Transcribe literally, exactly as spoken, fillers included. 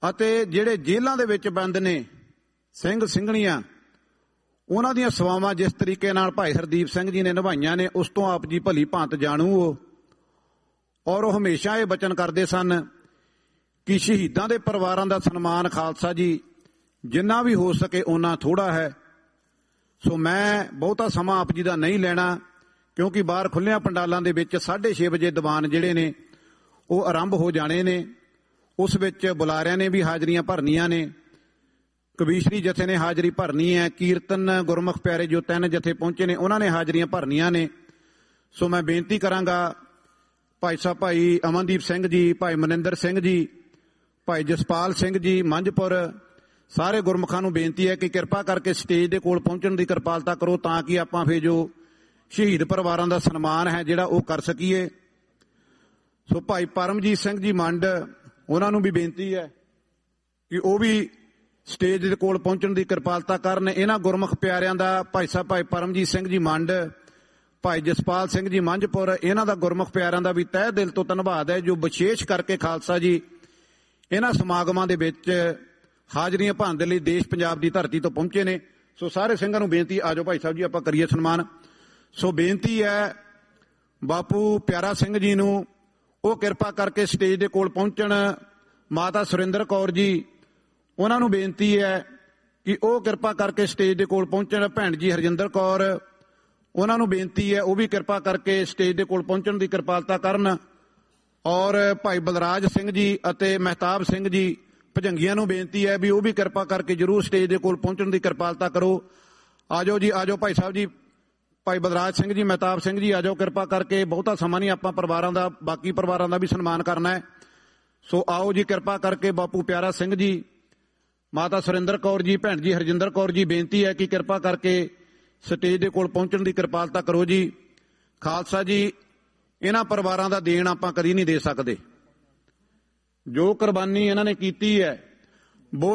ਅਤੇ ਜਿਹੜੇ ਜੇਲ੍ਹਾਂ ਦੇ ਵਿੱਚ ਬੰਦ ਨੇ ਸਿੰਘ ਸਿੰਘਣੀਆਂ, ਉਹਨਾਂ ਦੀਆਂ ਸੇਵਾਵਾਂ ਜਿਸ ਤਰੀਕੇ ਨਾਲ ਭਾਈ ਹਰਦੀਪ ਸਿੰਘ ਜੀ ਨੇ ਨਿਭਾਈਆਂ ਨੇ, ਉਸ ਤੋਂ ਆਪ ਜੀ ਭਲੀ ਭਾਂਤ ਜਾਣੂ ਹੋ। ਔਰ ਉਹ ਹਮੇਸ਼ਾ ਇਹ ਬਚਨ ਕਰਦੇ ਸਨ ਕਿ ਸ਼ਹੀਦਾਂ ਦੇ ਪਰਿਵਾਰਾਂ ਦਾ ਸਨਮਾਨ ਖਾਲਸਾ ਜੀ ਜਿੰਨਾ ਵੀ ਹੋ ਸਕੇ ਓਨਾ ਥੋੜ੍ਹਾ ਹੈ। ਸੋ ਮੈਂ ਬਹੁਤਾ ਸਮਾਂ ਆਪ ਜੀ ਦਾ ਨਹੀਂ ਲੈਣਾ, ਕਿਉਂਕਿ ਬਾਹਰ ਖੁੱਲ੍ਹਿਆਂ ਪੰਡਾਲਾਂ ਦੇ ਵਿੱਚ ਸਾਢੇ ਛੇ ਵਜੇ ਦੀਵਾਨ ਜਿਹੜੇ ਨੇ ਉਹ ਆਰੰਭ ਹੋ ਜਾਣੇ ਨੇ। ਉਸ ਵਿੱਚ ਬੁਲਾਰਿਆਂ ਨੇ ਵੀ ਹਾਜ਼ਰੀਆਂ ਭਰਨੀਆਂ ਨੇ, ਕਵੀਸ਼ਰੀ ਜਥੇ ਨੇ ਹਾਜ਼ਰੀ ਭਰਨੀ ਹੈ, ਕੀਰਤਨ ਗੁਰਮੁਖ ਪਿਆਰੇ ਜੋ ਤਿੰਨ ਜਥੇ ਪਹੁੰਚੇ ਨੇ ਉਹਨਾਂ ਨੇ ਹਾਜ਼ਰੀਆਂ ਭਰਨੀਆਂ ਨੇ। ਸੋ ਮੈਂ ਬੇਨਤੀ ਕਰਾਂਗਾ ਭਾਈ ਸਾਹਿਬ ਭਾਈ ਅਮਨਦੀਪ ਸਿੰਘ ਜੀ, ਭਾਈ ਮਨਿੰਦਰ ਸਿੰਘ ਜੀ, ਭਾਈ ਜਸਪਾਲ ਸਿੰਘ ਜੀ ਮੰਝਪੁਰ, ਸਾਰੇ ਗੁਰਮੁਖਾਂ ਨੂੰ ਬੇਨਤੀ ਹੈ ਕਿ ਕਿਰਪਾ ਕਰਕੇ ਸਟੇਜ ਦੇ ਕੋਲ ਪਹੁੰਚਣ ਦੀ ਕਿਰਪਾਲਤਾ ਕਰੋ, ਤਾਂ ਕਿ ਆਪਾਂ ਫਿਰ ਜੋ ਸ਼ਹੀਦ ਪਰਿਵਾਰਾਂ ਦਾ ਸਨਮਾਨ ਹੈ ਜਿਹੜਾ ਉਹ ਕਰ ਸਕੀਏ। ਸੋ ਭਾਈ ਪਰਮਜੀਤ ਸਿੰਘ ਜੀ ਮੰਡ, ਉਹਨਾਂ ਨੂੰ ਵੀ ਬੇਨਤੀ ਹੈ ਕਿ ਉਹ ਵੀ ਸਟੇਜ ਦੇ ਕੋਲ ਪਹੁੰਚਣ ਦੀ ਕਿਰਪਾਲਤਾ ਕਰਨ। ਇਹਨਾਂ ਗੁਰਮੁਖ ਪਿਆਰਿਆਂ ਦਾ ਭਾਈ ਸਾਹਿਬ ਭਾਈ ਪਰਮਜੀਤ ਸਿੰਘ ਜੀ ਮੰਡ, ਭਾਈ ਜਸਪਾਲ ਸਿੰਘ ਜੀ ਮੰਝਪੁਰ, ਇਹਨਾਂ ਦਾ ਗੁਰਮੁਖ ਪਿਆਰਿਆਂ ਦਾ ਵੀ ਤਹਿ ਦਿਲ ਤੋਂ ਧੰਨਵਾਦ ਹੈ ਜੋ ਵਿਸ਼ੇਸ਼ ਕਰਕੇ ਖਾਲਸਾ ਜੀ ਇਹਨਾਂ ਸਮਾਗਮਾਂ ਦੇ ਵਿੱਚ ਹਾਜ਼ਰੀਆਂ ਭਰਨ ਦੇ ਲਈ ਦੇਸ਼ ਪੰਜਾਬ ਦੀ ਧਰਤੀ ਤੋਂ ਪਹੁੰਚੇ ਨੇ। ਸੋ ਸਾਰੇ ਸਿੰਘਾਂ ਨੂੰ ਬੇਨਤੀ, ਆ ਜਾਓ ਭਾਈ ਸਾਹਿਬ ਜੀ ਆਪਾਂ ਕਰੀਏ ਸਨਮਾਨ। ਸੋ ਬੇਨਤੀ ਹੈ ਬਾਪੂ ਪਿਆਰਾ ਸਿੰਘ ਜੀ ਨੂੰ ਉਹ ਕਿਰਪਾ ਕਰਕੇ ਸਟੇਜ ਦੇ ਕੋਲ ਪਹੁੰਚਣ। ਮਾਤਾ ਸੁਰਿੰਦਰ ਕੌਰ ਜੀ, ਉਹਨਾਂ ਨੂੰ ਬੇਨਤੀ ਹੈ ਕਿ ਉਹ ਕਿਰਪਾ ਕਰਕੇ ਸਟੇਜ ਦੇ ਕੋਲ ਪਹੁੰਚਣ। ਭੈਣ ਜੀ ਹਰਜਿੰਦਰ ਕੌਰ, ਉਹਨਾਂ ਨੂੰ ਬੇਨਤੀ ਹੈ ਉਹ ਵੀ ਕਿਰਪਾ ਕਰਕੇ ਸਟੇਜ ਦੇ ਕੋਲ ਪਹੁੰਚਣ ਦੀ ਕਿਰਪਾਲਤਾ ਕਰਨ। ਔਰ ਭਾਈ ਬਲਰਾਜ ਸਿੰਘ ਜੀ ਅਤੇ ਮਹਿਤਾਬ ਸਿੰਘ ਜੀ ਭਜੰਗੀਆਂ ਨੂੰ ਬੇਨਤੀ ਹੈ ਵੀ ਉਹ ਵੀ ਕਿਰਪਾ ਕਰਕੇ ਜ਼ਰੂਰ ਸਟੇਜ ਦੇ ਕੋਲ ਪਹੁੰਚਣ ਦੀ ਕਿਰਪਾਲਤਾ ਕਰੋ। ਆ ਜਾਓ ਜੀ, ਆ ਜਾਓ ਭਾਈ ਸਾਹਿਬ ਜੀ, ਭਾਈ ਬਲਰਾਜ ਸਿੰਘ ਜੀ, ਮਹਿਤਾਬ ਸਿੰਘ ਜੀ, ਆ ਜਾਓ ਕਿਰਪਾ ਕਰਕੇ। ਬਹੁਤਾ ਸਮਾਂ ਨਹੀਂ, ਆਪਾਂ ਪਰਿਵਾਰਾਂ ਦਾ ਬਾਕੀ ਪਰਿਵਾਰਾਂ ਦਾ ਵੀ ਸਨਮਾਨ ਕਰਨਾ ਹੈ। ਸੋ ਆਓ ਜੀ ਕਿਰਪਾ ਕਰਕੇ। ਬਾਪੂ ਪਿਆਰਾ ਸਿੰਘ ਜੀ, ਮਾਤਾ ਸੁਰਿੰਦਰ ਕੌਰ ਜੀ, ਭੈਣ ਜੀ ਹਰਜਿੰਦਰ ਕੌਰ ਜੀ, ਬੇਨਤੀ ਹੈ ਕਿ ਕਿਰਪਾ ਕਰਕੇ ਸਟੇਜ ਦੇ ਕੋਲ ਪਹੁੰਚਣ ਦੀ ਕਿਰਪਾਲਤਾ ਕਰੋ ਜੀ। ਖਾਲਸਾ ਜੀ ਇਹਨਾਂ ਪਰਿਵਾਰਾਂ ਦਾ ਦੇਣ ਆਪਾਂ ਕਦੀ ਨਹੀਂ ਦੇ ਸਕਦੇ। ਜੋ ਕੁਰਬਾਨੀ ਇਹਨਾਂ ਨੇ ਕੀਤੀ ਹੈ